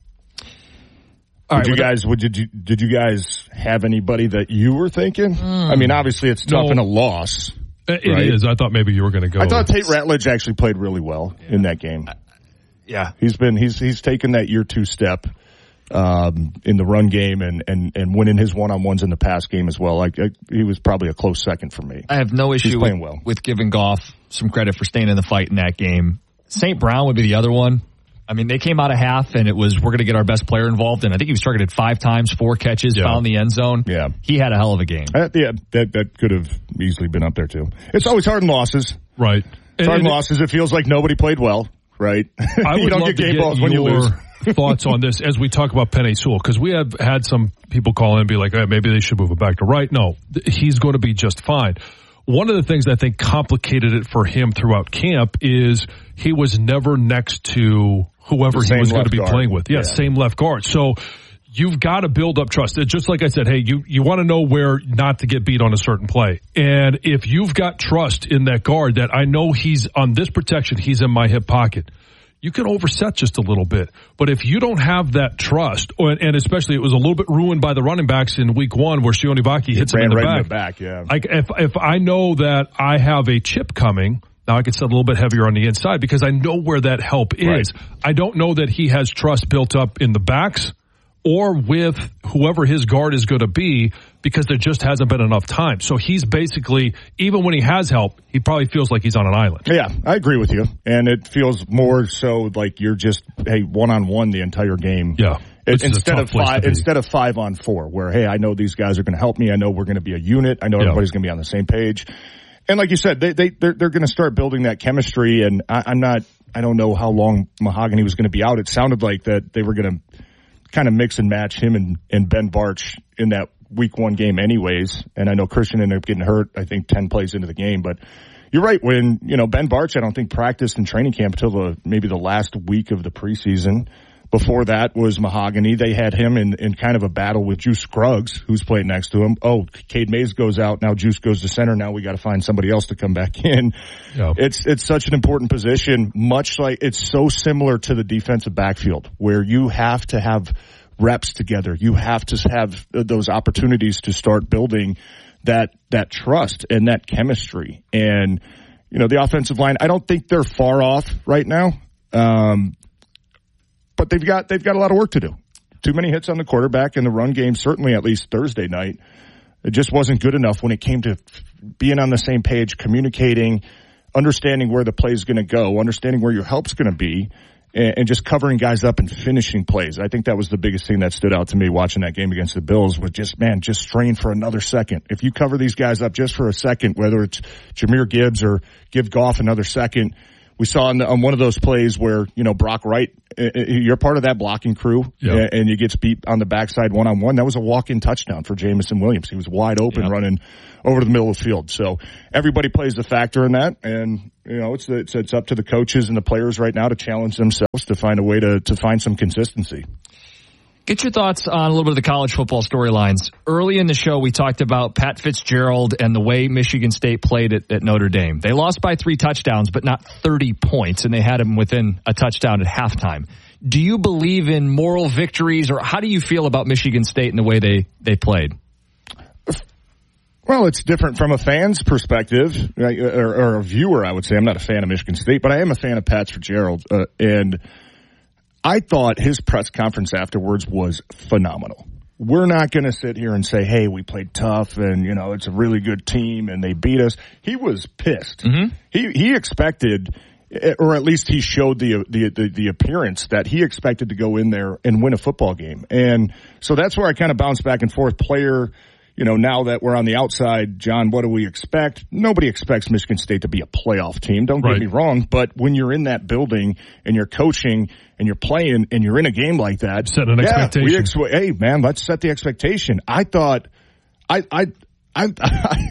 All right, did you guys? Would you did you guys have anybody that you were thinking? Mm. I mean, obviously it's tough no, in a loss. It right? is. I thought maybe you were going to go. I thought Tate Ratledge actually played really well yeah. in that game. Yeah, he's been he's he's taken that year two step um, in the run game and, and, and winning his one on ones in the pass game as well. Like I, he was probably a close second for me. I have no issue he's playing with, well. with giving Goff some credit for staying in the fight in that game. Saint Brown would be the other one. I mean, they came out of half, and it was, we're going to get our best player involved, and I think he was targeted five times, four catches, yeah. found the end zone. Yeah. He had a hell of a game. Uh, yeah, that that could have easily been up there, too. It's always hard in losses. Right. It's hard in losses. It feels like nobody played well, right? I would you don't love get game to get balls when you your lose. thoughts on this as we talk about Penei Sewell, because we have had some people call in and be like, hey, maybe they should move it back to right. No, he's going to be just fine. One of the things I think complicated it for him throughout camp is he was never next to whoever he was going to be guard. playing with. Yeah, yeah, same left guard. So you've got to build up trust. It's just like I said, hey, you, you want to know where not to get beat on a certain play. And if you've got trust in that guard that I know he's on this protection, he's in my hip pocket, you can overset just a little bit. But if you don't have that trust, and especially it was a little bit ruined by the running backs in week one where Sione Vaki hits him in the right back. In the back yeah. Like if, if I know that I have a chip coming, now I can set a little bit heavier on the inside because I know where that help is. Right. I don't know that he has trust built up in the backs or with whoever his guard is going to be because there just hasn't been enough time. So he's basically, even when he has help, he probably feels like he's on an island. Yeah, I agree with you. And it feels more so like you're just, hey, one-on-one the entire game. Yeah. It, instead of five, instead of five on four, where, hey, I know these guys are going to help me. I know we're going to be a unit. I know yeah. everybody's going to be on the same page. And like you said, they, they, they're, they're going to start building that chemistry. And I, I'm not, I don't know how long Mahogany was going to be out. It sounded like that they were going to kind of mix and match him and, and Ben Bartch in that week one game anyways. And I know Christian ended up getting hurt, I think, ten plays into the game. But you're right. When, you know, Ben Bartch, I don't think practiced in training camp until the, maybe the last week of the preseason. Before that was Mahogany. They had him in, in kind of a battle with Juice Scruggs, who's played next to him. Oh, Cade Mays goes out. Now Juice goes to center. Now we got to find somebody else to come back in. Yeah. It's, it's such an important position, much like it's so similar to the defensive backfield where you have to have reps together. You have to have those opportunities to start building that, that trust and that chemistry. And, you know, the offensive line, I don't think they're far off right now. Um, But they've got they've got a lot of work to do, too many hits on the quarterback, and the run game, certainly at least Thursday night, it just wasn't good enough when it came to being on the same page, communicating, understanding where the play is going to go, understanding where your help's going to be, and, and just covering guys up and finishing plays. I think that was the biggest thing that stood out to me watching that game against the Bills was just, man, just strain for another second. If you cover these guys up just for a second, whether it's Jahmyr Gibbs or give Goff another second, we saw on, the, on one of those plays where, you know, Brock Wright, you're part of that blocking crew, yeah. and he gets beat on the backside one-on-one. That was a walk-in touchdown for Jameson Williams. He was wide open yeah. running over the middle of the field. So everybody plays a factor in that, and, you know, it's, it's, it's up to the coaches and the players right now to challenge themselves to find a way to, to find some consistency. Get your thoughts on a little bit of the college football storylines. Early in the show, we talked about Pat Fitzgerald and the way Michigan State played at, at Notre Dame. They lost by three touchdowns, but not thirty points, and they had him within a touchdown at halftime. Do you believe in moral victories, or how do you feel about Michigan State and the way they, they played? Well, it's different from a fan's perspective, right? or, or a viewer, I would say. I'm not a fan of Michigan State, but I am a fan of Pat Fitzgerald, uh, and I thought his press conference afterwards was phenomenal. We're not going to sit here and say, hey, we played tough and, you know, it's a really good team and they beat us. He was pissed. Mm-hmm. He he expected, or at least he showed the, the the the appearance that he expected to go in there and win a football game. And so that's where I kind of bounce back and forth. Player, you know, now that we're on the outside, John, what do we expect? Nobody expects Michigan State to be a playoff team. Don't get right. me wrong. But when you're in that building and you're coaching and you're playing and you're in a game like that, set an yeah, expectation. We ex- hey, man, let's set the expectation. I thought, I, I, I, I,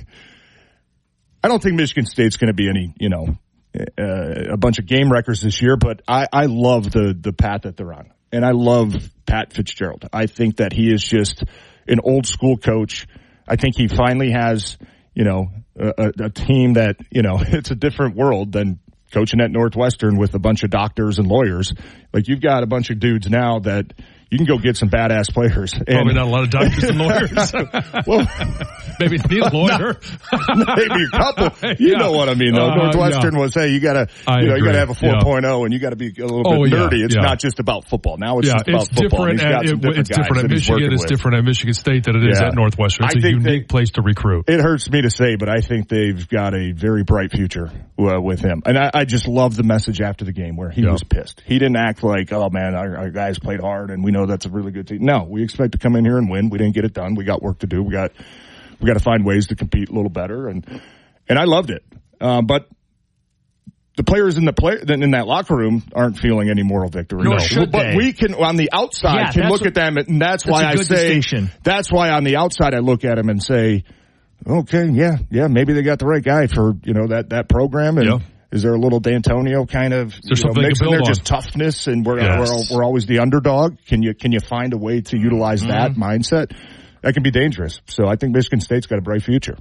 I don't think Michigan State's going to be any, you know, uh, a bunch of game wreckers this year. But I, I love the the path that they're on, and I love Pat Fitzgerald. I think that he is just an old school coach. I think he finally has, you know, a, a team that, you know, it's a different world than coaching at Northwestern with a bunch of doctors and lawyers. Like, you've got a bunch of dudes now that you can go get some badass players. And probably not a lot of doctors and lawyers. Well, maybe need a lawyer. Not, maybe a couple. You yeah. know what I mean, though. Uh, Northwestern yeah. was, hey, you gotta, I you know, agree. you gotta have a four point oh yeah. and you gotta be a little bit oh, nerdy. Yeah. It's yeah. not just about football. Now it's yeah, just about it's football. Different at, it, it's different at Michigan. It's different at Michigan State than it is yeah. at Northwestern. It's I a unique they, place to recruit. It hurts me to say, but I think they've got a very bright future uh, with him. And I, I just love the message after the game where he yeah. was pissed. He didn't act like, oh man, our, our guys played hard and we know that's a really good team. No, we expect to come in here and win. We didn't get it done. We got work to do. We got we got to find ways to compete a little better, and and I loved it. Uh, but the players in the play in that locker room aren't feeling any moral victory. No, should but they? we can on the outside yeah, can look what, at them, and that's, that's why I say distinction. That's why on the outside I look at them and say, okay, yeah, yeah, maybe they got the right guy for you know that that program and. Yeah. Is there a little D'Antonio kind of you know, mix in there, just toughness, and we're, yes. we're we're always the underdog? Can you can you find a way to utilize mm-hmm. that mindset? That can be dangerous. So I think Michigan State's got a bright future.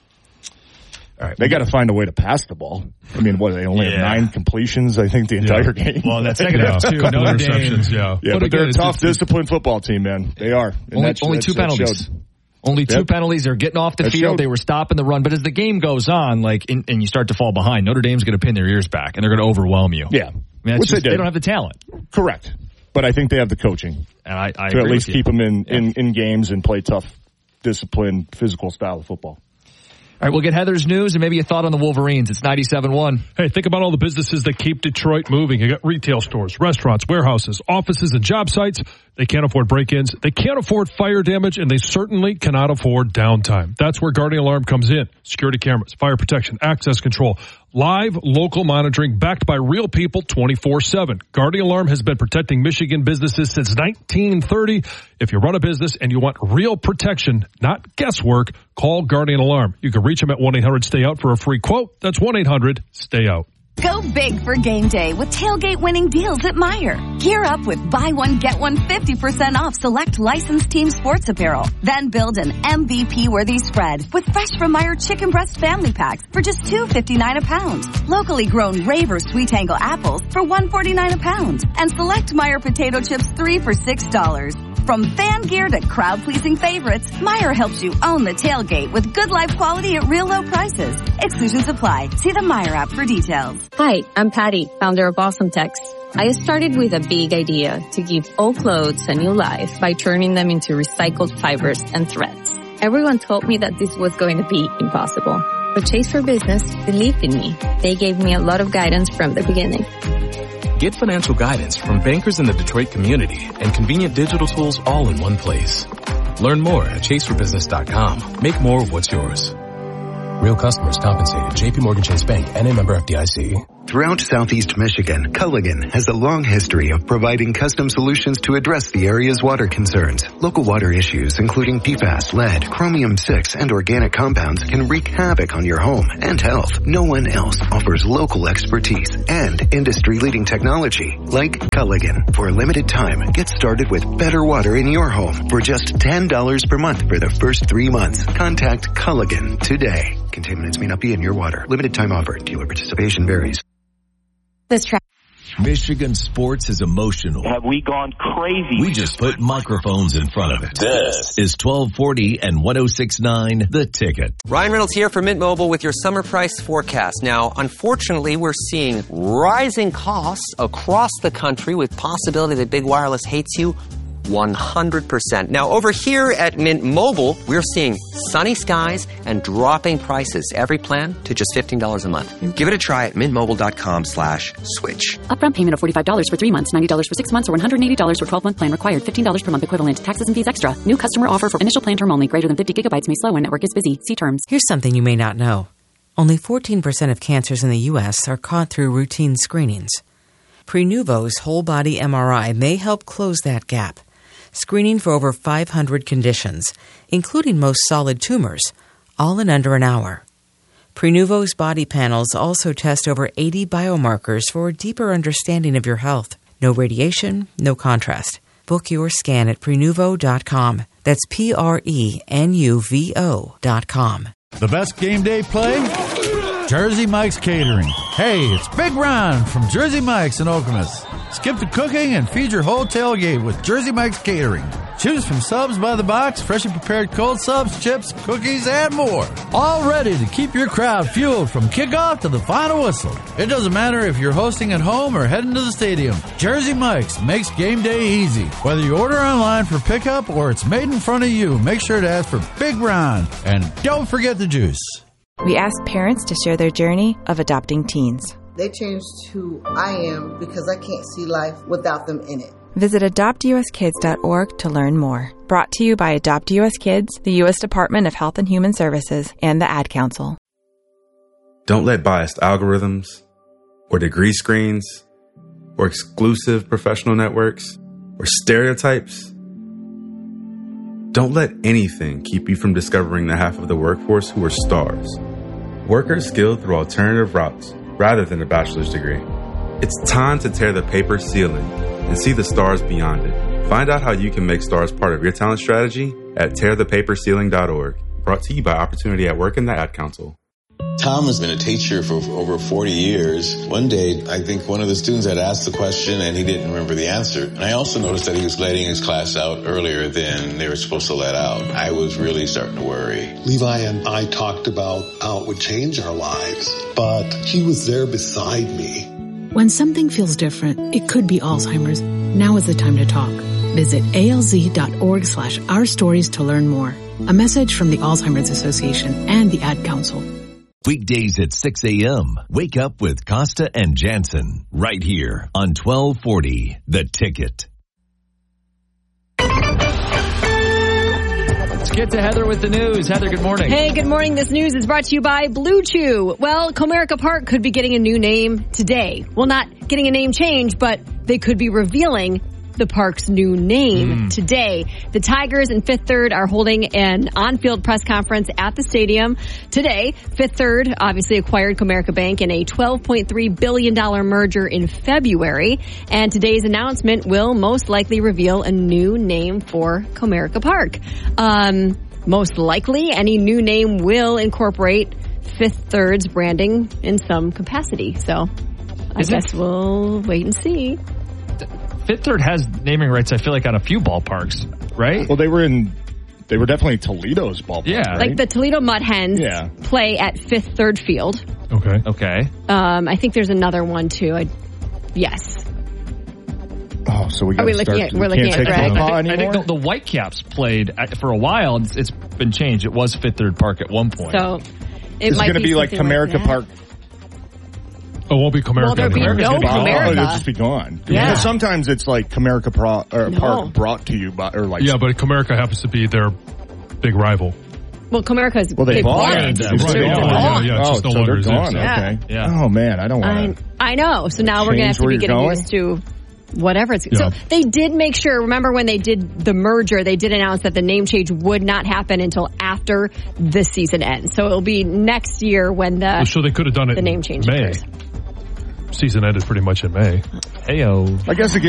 All right, they got to find a way to pass the ball. I mean, what they only yeah. have nine completions, I think, the entire yeah. game. Well, that's second half too. No interceptions, yeah. Yeah, but, but they're a tough, disciplined football team, man. They are. And only only two penalties. Only two yep. penalties. They're getting off the that field. Showed. They were stopping the run. But as the game goes on, like, in, and you start to fall behind, Notre Dame's going to pin their ears back, and they're going to overwhelm you. Yeah. I mean, Which just, they, they don't have the talent. Correct. But I think they have the coaching. And I, I to agree at least with keep you. them in, yeah. in, in games and play tough, disciplined, physical style of football. All right, we'll get Heather's news and maybe a thought on the Wolverines. It's ninety-seven one. Hey, think about all the businesses that keep Detroit moving. You got retail stores, restaurants, warehouses, offices, and job sites. They can't afford break-ins. They can't afford fire damage, and they certainly cannot afford downtime. That's where Guardian Alarm comes in. Security cameras, fire protection, access control, live local monitoring backed by real people twenty-four seven. Guardian Alarm has been protecting Michigan businesses since nineteen thirty. If you run a business and you want real protection, not guesswork, call Guardian Alarm. You can reach them at one eight hundred stay out for a free quote. That's one eight hundred stay out. Go big for game day with tailgate winning deals at Meijer. Gear up with buy one, get one fifty percent off select licensed team sports apparel. Then build an M V P-worthy spread with fresh from Meijer chicken breast family packs for just two fifty-nine a pound. Locally grown Raver Sweet Angle apples for one forty-nine a pound. And select Meijer potato chips three for six dollars. From fan gear to crowd-pleasing favorites, Meijer helps you own the tailgate with good life quality at real low prices. Exclusions apply. See the Meijer app for details. Hi, I'm Patty, founder of Awesome Text. I started with a big idea to give old clothes a new life by turning them into recycled fibers and threads. Everyone told me that this was going to be impossible. But Chase for Business believed in me. They gave me a lot of guidance from the beginning. Get financial guidance from bankers in the Detroit community and convenient digital tools all in one place. Learn more at chase for business dot com. Make more of what's yours. Real customers compensated. J P Morgan Chase Bank, N A member F D I C. Throughout southeast Michigan, Culligan has a long history of providing custom solutions to address the area's water concerns. Local water issues, including P FAS, lead, chromium six, and organic compounds, can wreak havoc on your home and health. No one else offers local expertise and industry-leading technology like Culligan. For a limited time, get started with better water in your home for just ten dollars per month for the first three months. Contact Culligan today. Contaminants may not be in your water. Limited time offer. Dealer participation varies. This track. Michigan sports is emotional. Have we gone crazy? We just put microphones in front of it. This is twelve forty and one oh six point nine The Ticket. Ryan Reynolds here for Mint Mobile with your summer price forecast. Now, unfortunately, we're seeing rising costs across the country with possibility that big wireless hates you one hundred percent. Now, over here at Mint Mobile, we're seeing sunny skies and dropping prices. Every plan to just fifteen dollars a month. Give it a try at mintmobile.com slash switch. Upfront payment of forty-five dollars for three months, ninety dollars for six months, or one hundred eighty dollars for twelve-month plan required. fifteen dollars per month equivalent. Taxes and fees extra. New customer offer for initial plan term only. Greater than fifty gigabytes may slow when network is busy. See terms. Here's something you may not know. Only fourteen percent of cancers in the U S are caught through routine screenings. Prenuvo's whole body M R I may help close that gap. Screening for over five hundred conditions, including most solid tumors, all in under an hour. Prenuvo's body panels also test over eighty biomarkers for a deeper understanding of your health. No radiation, no contrast. Book your scan at prenuvo dot com. That's P R E N U V O dot com. The best game day play? Jersey Mike's Catering. Hey, it's Big Ron from Jersey Mike's in Okemos. Skip the cooking and feed your whole tailgate with Jersey Mike's Catering. Choose from subs by the box, freshly prepared cold subs, chips, cookies, and more. All ready to keep your crowd fueled from kickoff to the final whistle. It doesn't matter if you're hosting at home or heading to the stadium. Jersey Mike's makes game day easy. Whether you order online for pickup or it's made in front of you, make sure to ask for Big Ron. And don't forget the juice. We asked parents to share their journey of adopting teens. They changed who I am because I can't see life without them in it. Visit adopt u s kids dot org to learn more. Brought to you by Adopt U S Kids, the U S Department of Health and Human Services, and the Ad Council. Don't let biased algorithms, or degree screens, or exclusive professional networks, or stereotypes. Don't let anything keep you from discovering the half of the workforce who are stars. Workers skilled through alternative routes rather than a bachelor's degree. It's time to tear the paper ceiling and see the stars beyond it. Find out how you can make stars part of your talent strategy at tear the paper ceiling dot org. Brought to you by Opportunity at Work and the Ad Council. Tom has been a teacher for over forty years. One day, I think one of the students had asked the question and he didn't remember the answer. And I also noticed that he was letting his class out earlier than they were supposed to let out. I was really starting to worry. Levi and I talked about how it would change our lives, but he was there beside me. When something feels different, it could be Alzheimer's. Now is the time to talk. Visit alz.org slash our stories to learn more. A message from the Alzheimer's Association and the Ad Council. Weekdays at six a.m. Wake up with Costa and Jansen right here on twelve forty The Ticket. Let's get to Heather with the news. Heather, good morning. Hey, good morning. This news is brought to you by Blue Chew. Well, Comerica Park could be getting a new name today. Well, not getting a name change, but they could be revealing the park's new name mm. today. The Tigers and Fifth Third are holding an on-field press conference at the stadium today. Fifth Third obviously acquired Comerica Bank in a twelve point three billion dollars merger in February. And today's announcement will most likely reveal a new name for Comerica Park. Um, most likely, any new name will incorporate Fifth Third's branding in some capacity. So I Is guess it? we'll wait and see. Fifth Third has naming rights, I feel like, on a few ballparks, right? Well, they were in, they were definitely Toledo's ballpark, Yeah. right? Like the Toledo Mud Hens Yeah. play at Fifth Third Field. Okay. Okay. Um, I think there's another one too. I, yes. Oh, so we got Are we to looking start. at- we're we looking can't at take Greg. Pawpaw I think, I anymore? think the, the Whitecaps played at, for a while. It's, it's been changed. It was Fifth Third Park at one point. So it It's might going to be be like something Comerica that. Park. Oh, it won't be Comerica. Well, there'll be anymore. no It's gonna be- Comerica. Oh, it'll just be gone. Yeah. Because sometimes it's like Comerica Pro, or No. Park brought to you by, or like. Yeah, but Comerica happens to be their big rival. Well, Comerica's Well, they they bought bought it. it. It's Right, still yeah, gone. yeah, yeah, it's Oh, just no so longer they're gone. exists. Yeah. Okay. Yeah. Oh man, I don't want to. I, I know. So now we're going to have Change to where be you're getting going? used to whatever it's. Yeah. So they did make sure. Remember when they did the merger? They did announce that the name change would not happen until after this season ends. So it'll be next year when the Well, so they could have done it the in name change May. occurs. Season ended pretty much in May. Heyo. I guess it gives